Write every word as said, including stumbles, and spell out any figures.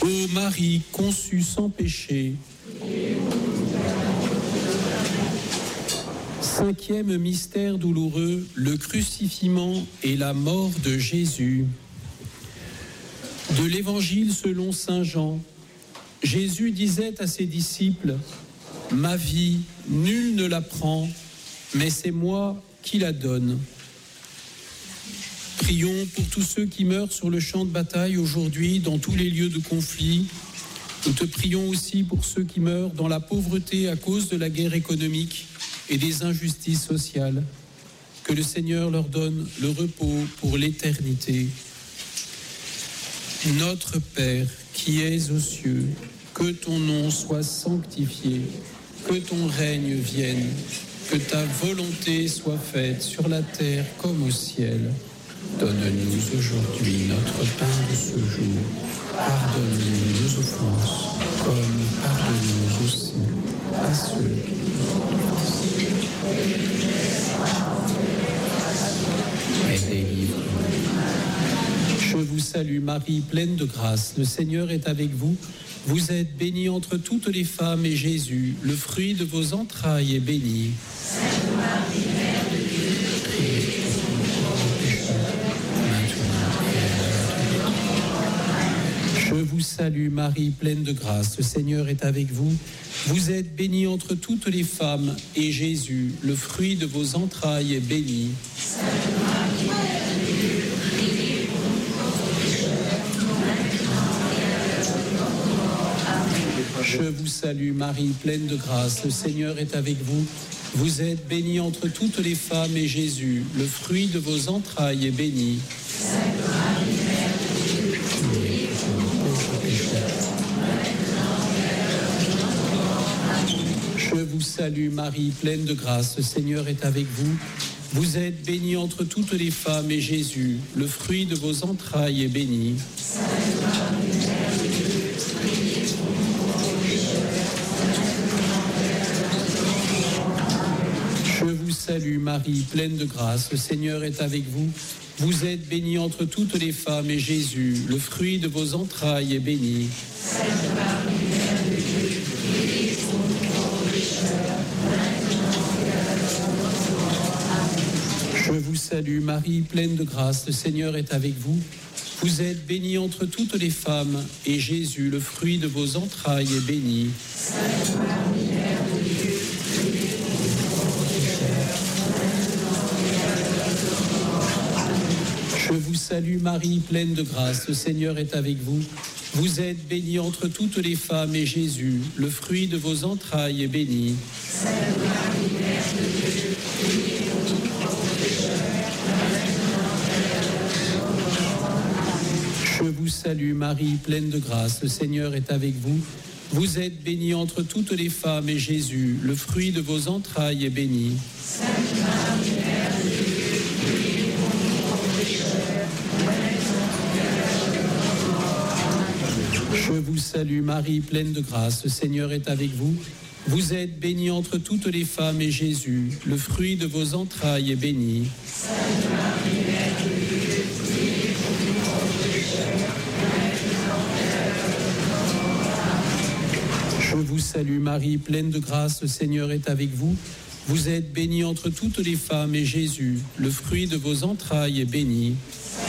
Ô Marie conçue sans péché. Cinquième mystère douloureux, le crucifixion et la mort de Jésus. De l'Évangile selon saint Jean, Jésus disait à ses disciples, « Ma vie, nul ne la prend, mais c'est moi qui la donne. » Prions pour tous ceux qui meurent sur le champ de bataille aujourd'hui, dans tous les lieux de conflit. Nous te prions aussi pour ceux qui meurent dans la pauvreté à cause de la guerre économique et des injustices sociales. Que le Seigneur leur donne le repos pour l'éternité. Notre Père, qui es aux cieux, que ton nom soit sanctifié, que ton règne vienne, que ta volonté soit faite sur la terre comme au ciel. Donne-nous aujourd'hui notre pain de ce jour. Pardonne-nous nos offenses, comme nous pardonnons aussi à ceux qui nous offensent. Et délivre-nous. Je vous salue Marie, pleine de grâce. Le Seigneur est avec vous. Vous êtes bénie entre toutes les femmes et Jésus, le fruit de vos entrailles, est béni. Sainte Marie, Mère de Dieu, priez pour nous pécheurs, maintenant et à l'heure de notre mort. Je vous salue Marie, pleine de grâce. Le Seigneur est avec vous. Vous êtes bénie entre toutes les femmes et Jésus, le fruit de vos entrailles, est béni. Sainte Marie, Mère de Dieu, priez pour nous pauvres pécheurs, maintenant et à l'heure de notre mort. Amen. Je vous salue Marie, pleine de grâce. Le Seigneur est avec vous. Vous êtes bénie entre toutes les femmes et Jésus, le fruit de vos entrailles, est béni. Sainte Marie, Mère de Dieu, priez pour nous pauvres pécheurs, maintenant et à l'heure de notre mort. Amen. Je vous salue Marie, pleine de grâce. Le Seigneur est avec vous. Vous êtes bénie entre toutes les femmes et Jésus, le fruit de vos entrailles, est béni. Sainte Marie, Mère de Dieu, priez pour nous pauvres pécheurs, maintenant et à l'heure de notre mort. Je vous salue Marie, pleine de grâce. Le Seigneur est avec vous. Vous êtes bénie entre toutes les femmes et Jésus, le fruit de vos entrailles, est béni. Sainte Marie, Mère de Dieu, priez pour nous pauvres pécheurs, maintenant et à l'heure de notre mort. Amen. Je vous salue Marie, pleine de grâce. Le Seigneur est avec vous. Vous êtes bénie entre toutes les femmes et Jésus, le fruit de vos entrailles, est béni. Sainte Marie, Mère de Dieu, priez pour nous pauvres pécheurs, maintenant et à l'heure de notre mort. Amen. Je vous salue Marie, pleine de grâce. Le Seigneur est avec vous. Vous êtes bénie entre toutes les femmes et Jésus, le fruit de vos entrailles, est béni. Sainte Marie, Mère de Dieu, priez pour nous pauvres pécheurs, maintenant et à l'heure de notre mort. Amen. Je vous salue Marie, pleine de grâce. Le Seigneur est avec vous. Vous êtes bénie entre toutes les femmes et Jésus, le fruit de vos entrailles, est béni. Sainte Marie, Mère de Dieu, priez pour nous pauvres pécheurs, maintenant et à l'heure de notre mort. Amen. Je vous salue Marie, pleine de grâce. Le Seigneur est avec vous. Vous êtes bénie entre toutes les femmes et Jésus, le fruit de vos entrailles, est béni. Sainte Marie, Mère de Dieu, priez pour nous pauvres pécheurs, maintenant et à l'heure de notre mort. Amen. Je vous salue Marie, pleine de grâce. Le Seigneur est avec vous. Vous êtes bénie entre toutes les femmes et Jésus, le fruit de vos entrailles, est béni. Sainte